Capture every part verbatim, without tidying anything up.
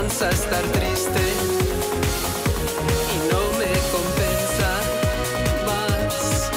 cansa estar triste y no me compensa más.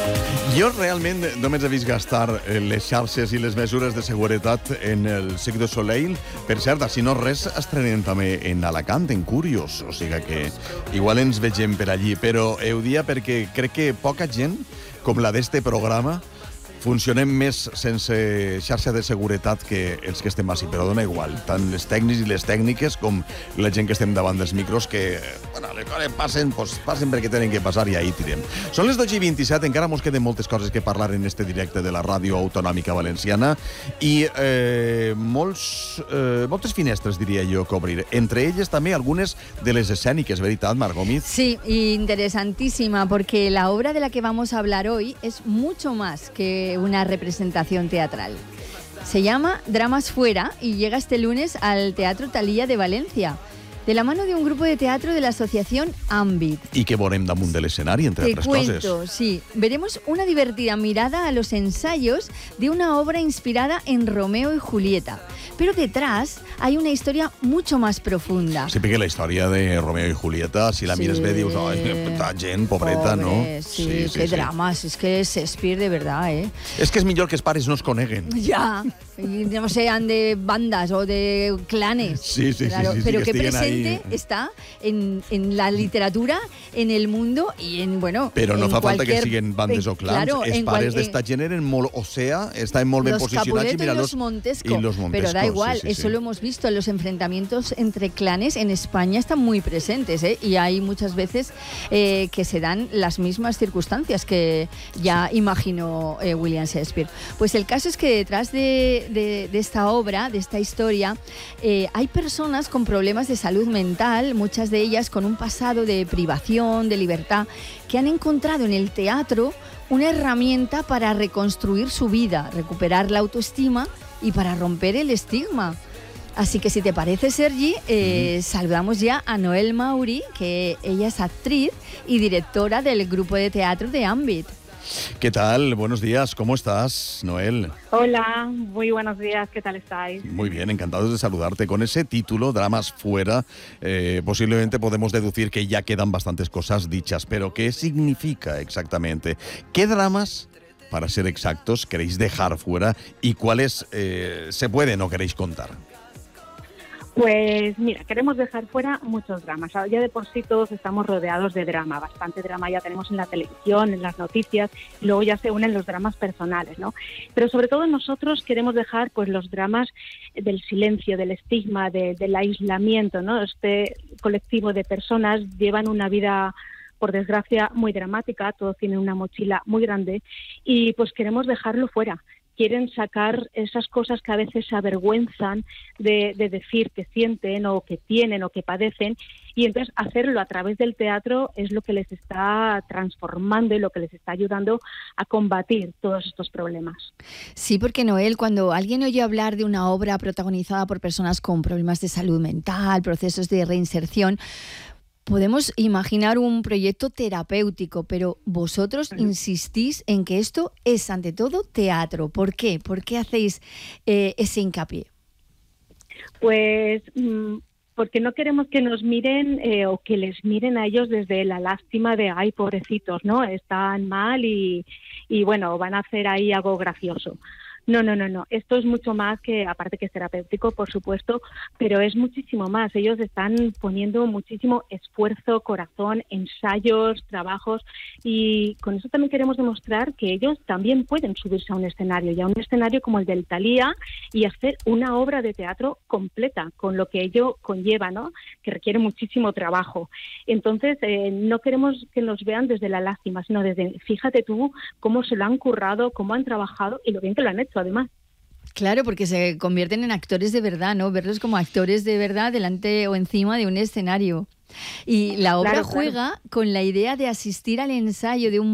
Jo realment només he vist gastar les xarxes i les mesures de seguretat en el Cirque du Soleil. Per cert, si no res, estrenem també en Alacant, en Curios. O sigui que igual ens vegem per allí. Però ho dia perquè crec que poca gent, com la d'este programa, funcionem més sense xarxa de seguretat que els que estem així, però dona igual. Tant les tècnics i les tècniques com la gent que estem davant dels micros, que, bueno, les coses passen, doncs passen perquè tenen que passar i ahí tirem. Són les dotze i vint-i-set, encara mos queden moltes coses que parlar en este directe de la Ràdio Autonòmica Valenciana i eh, molts, eh, moltes finestres, diria jo, que obrir. Entre elles també algunes de les escèniques, ¿veritat, Mar Gómez? Sí, interesantísima, porque la obra de la que vamos a hablar hoy es mucho más que una representación teatral. Se llama Dramas Fuera y llega este lunes al Teatro Thalía de Valencia, de la mano de un grupo de teatro de la asociación Ambit. I què veurem damunt de l'escenari, entre Te altres cuento, coses? sí. Veremos una divertida mirada a los ensayos de una obra inspirada en Romeo y Julieta. Pero detrás hay una historia mucho más profunda. Sí, perquè la història de Romeo i Julieta, si la Sí. mires bé, dius, oh, esta gent, pobreta, Pobre, no? Sí, qué dramas, es que Shakespeare de verdad, ¿eh? És que és millor que els pares no es coneguen. Ya, y no sean de bandas o de clanes. Sí, sí, Claro, sí, sí, pero que qué estiguen presente ahí. está en, en la literatura, en el mundo y en, bueno... Però no en fa falta que cualquier- siguin bandes o clans. Claro, els en pares cual- d'esta gent eren molt ocea, estaven molt ben los posicionats Capuleto i mira y los los Montesco, y los Montesco, pero da igual, sí, sí, eso sí. lo hemos visto, los enfrentamientos entre clanes en España están muy presentes, ¿eh? Y hay muchas veces eh, que se dan las mismas circunstancias que ya imaginó eh, William Shakespeare. Pues el caso es que detrás de, de, de esta obra, de esta historia, eh, hay personas con problemas de salud mental, muchas de ellas con un pasado de privación, de libertad, que han encontrado en el teatro una herramienta para reconstruir su vida, recuperar la autoestima y para romper el estigma. Así que si te parece, Sergi, eh, mm. saludamos ya a Noel Mauri, que ella es actriz y directora del grupo de teatro de Ambit. ¿Qué tal? Buenos días, ¿cómo estás, Noel? Hola, muy buenos días, ¿qué tal estáis? Muy bien, encantados de saludarte. Con ese título, Dramas Fuera, eh, posiblemente podemos deducir que ya quedan bastantes cosas dichas, pero ¿qué significa exactamente? ¿Qué dramas, para ser exactos, queréis dejar fuera y cuáles eh, se pueden o queréis contar? Pues mira, queremos dejar fuera muchos dramas. Ya de por sí todos estamos rodeados de drama, bastante drama ya tenemos en la televisión, en las noticias, y luego ya se unen los dramas personales, ¿no? Pero sobre todo nosotros queremos dejar pues los dramas del silencio, del estigma, de, del aislamiento, ¿no? Este colectivo de personas llevan una vida, por desgracia, muy dramática, todos tienen una mochila muy grande y pues queremos dejarlo fuera. Quieren sacar esas cosas que a veces se avergüenzan de, de decir que sienten o que tienen o que padecen, y entonces hacerlo a través del teatro es lo que les está transformando y lo que les está ayudando a combatir todos estos problemas. Sí, porque Noel, cuando alguien oye hablar de una obra protagonizada por personas con problemas de salud mental, procesos de reinserción, podemos imaginar un proyecto terapéutico, pero vosotros insistís en que esto es, ante todo, teatro. ¿Por qué? ¿Por qué hacéis eh, ese hincapié? Pues mmm, porque no queremos que nos miren eh, o que les miren a ellos desde la lástima de, ay, pobrecitos, ¿no? Están mal y, y bueno, van a hacer ahí algo gracioso. No, no, no, no. Esto es mucho más que, aparte que es terapéutico, por supuesto, pero es muchísimo más. Ellos están poniendo muchísimo esfuerzo, corazón, ensayos, trabajos, y con eso también queremos demostrar que ellos también pueden subirse a un escenario, y a un escenario como el del Thalía, y hacer una obra de teatro completa, con lo que ello conlleva, ¿no? Que requiere muchísimo trabajo. Entonces, eh, no queremos que nos vean desde la lástima, sino desde, fíjate tú cómo se lo han currado, cómo han trabajado y lo bien que lo han hecho, además. Claro, porque se convierten en actores de verdad, ¿no? Verlos como actores de verdad delante o encima de un escenario. Y la obra Claro, juega claro. con la idea de asistir al ensayo de un